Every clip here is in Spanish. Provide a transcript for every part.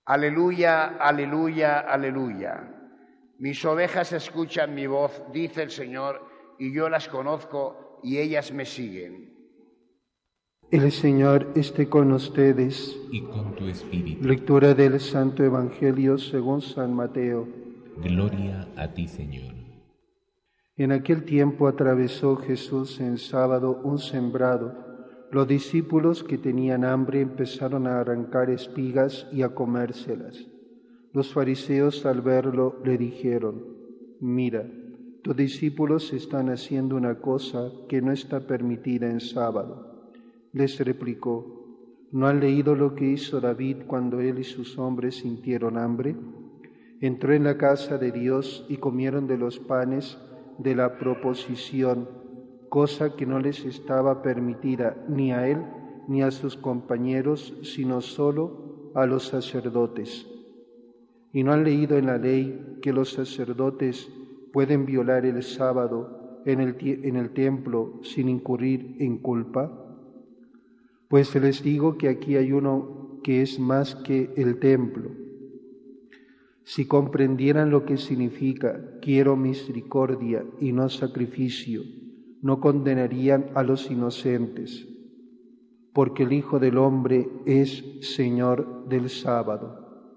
Aleluya, aleluya, aleluya. Mis ovejas escuchan mi voz, dice el Señor, y yo las conozco y ellas me siguen. El Señor esté con ustedes. Y con tu espíritu. Lectura del Santo Evangelio según San Mateo. Gloria a ti, Señor. En aquel tiempo atravesó Jesús en sábado un sembrado. Los discípulos que tenían hambre empezaron a arrancar espigas y a comérselas. Los fariseos al verlo le dijeron: «Mira, tus discípulos están haciendo una cosa que no está permitida en sábado». Les replicó: ¿no han leído lo que hizo David cuando él y sus hombres sintieron hambre? Entró en la casa de Dios y comieron de los panes de la proposición, cosa que no les estaba permitida ni a él ni a sus compañeros, sino solo a los sacerdotes. ¿Y no han leído en la ley que los sacerdotes pueden violar el sábado en el templo sin incurrir en culpa? Pues les digo que aquí hay uno que es más que el templo. Si comprendieran lo que significa quiero misericordia y no sacrificio, no condenarían a los inocentes, porque el Hijo del Hombre es Señor del sábado.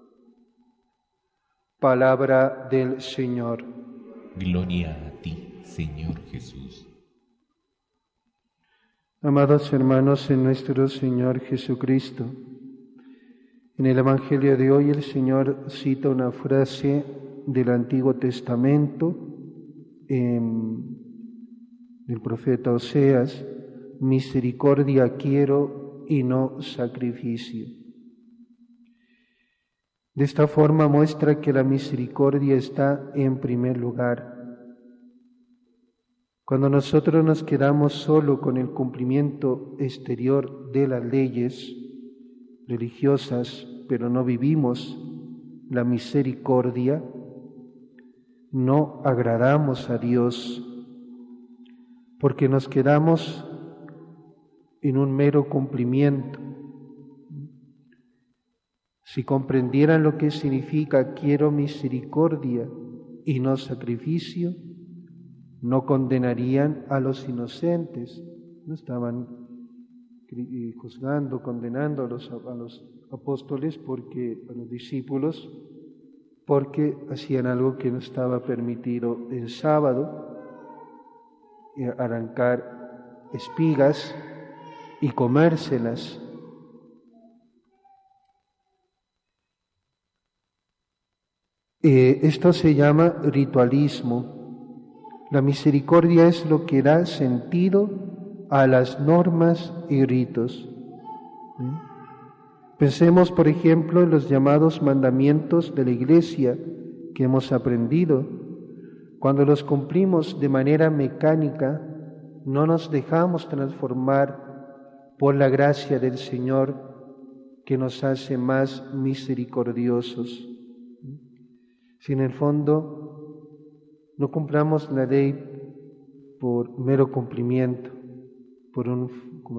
Palabra del Señor. Gloria a ti, Señor Jesús. Amados hermanos en nuestro Señor Jesucristo, en el Evangelio de hoy el Señor cita una frase del Antiguo Testamento del profeta Oseas: misericordia quiero y no sacrificio. De esta forma muestra que la misericordia está en primer lugar. Cuando nosotros nos quedamos solo con el cumplimiento exterior de las leyes religiosas, pero no vivimos la misericordia, no agradamos a Dios, porque nos quedamos en un mero cumplimiento. Si comprendieran lo que significa quiero misericordia y no sacrificio, no condenarían a los inocentes. No estaban juzgando, condenando a los apóstoles, a los discípulos, porque hacían algo que no estaba permitido el sábado, arrancar espigas y comérselas. Esto se llama ritualismo. La misericordia es lo que da sentido a las normas y ritos. Pensemos, por ejemplo, en los llamados mandamientos de la Iglesia que hemos aprendido. Cuando los cumplimos de manera mecánica, no nos dejamos transformar por la gracia del Señor que nos hace más misericordiosos. Si en el fondo no cumplamos la ley por mero cumplimiento, por un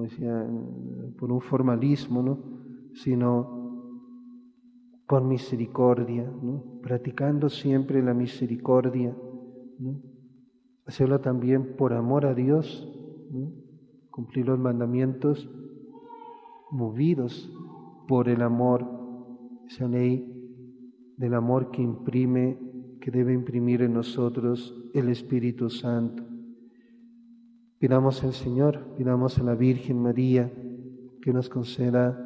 formalismo, ¿no?, sino por misericordia, ¿no?, practicando siempre la misericordia, ¿no?, hacerlo también por amor a Dios, ¿no?, cumplir los mandamientos movidos por el amor, esa ley del amor que debe imprimir en nosotros el Espíritu Santo. Pidamos al Señor, pidamos a la Virgen María que nos conceda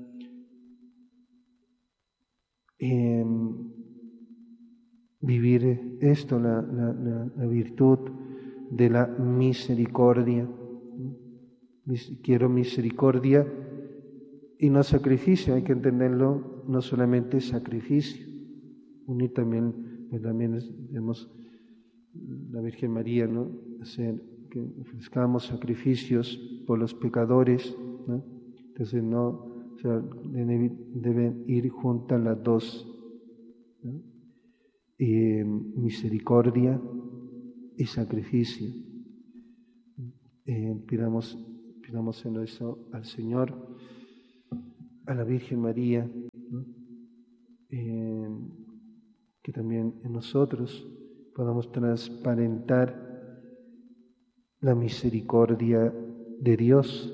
vivir esto, la virtud de la misericordia. Quiero misericordia y no sacrificio, hay que entenderlo, no solamente sacrificio. Unir también vemos la Virgen María, ¿no?, que ofrezcamos sacrificios por los pecadores, ¿no? Entonces deben ir juntas las dos, ¿no?, misericordia y sacrificio. Pidamos en eso al Señor, a la Virgen María, ¿no?, que también en nosotros podamos transparentar la misericordia de Dios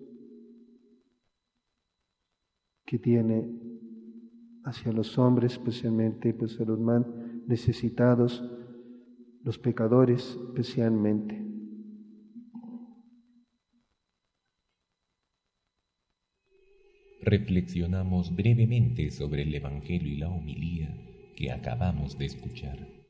que tiene hacia los hombres, especialmente pues a los más necesitados, los pecadores especialmente. Reflexionamos brevemente sobre el Evangelio y la homilía que acabamos de escuchar.